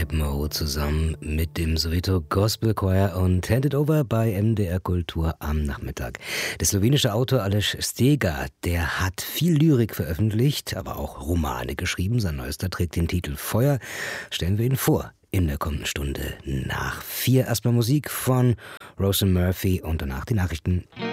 Mo zusammen mit dem Soweto Gospel Choir und Handed Over bei MDR Kultur am Nachmittag. Der slowenische Autor Aleš Stega, der hat viel Lyrik veröffentlicht, aber auch Romane geschrieben. Sein neuester trägt den Titel Feuer. Stellen wir ihn vor in der kommenden Stunde nach 4. Erstmal Musik von Roisin Murphy und danach die Nachrichten.